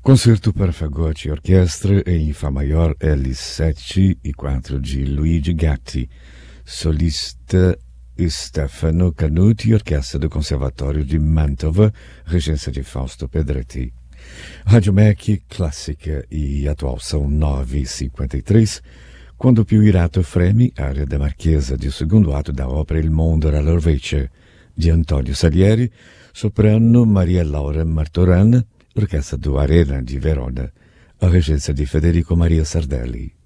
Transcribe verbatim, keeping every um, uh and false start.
Concerto para fagote e orquestra em Fá maior L sete e quatro de Luigi Gatti, solista Stefano Canuti, orquestra do Conservatório de Mantova, regência de Fausto Pedretti. Rádio M E C clássica e atual são nove e cinquenta e três, quando Pio Irato Fremi, área da Marchesa de segundo ato da ópera Il Mondo alla Rovescia, de Antonio Salieri, soprano Maria Laura Martorana, orquestra do Arena de Verona, a regência de Federico Maria Sardelli.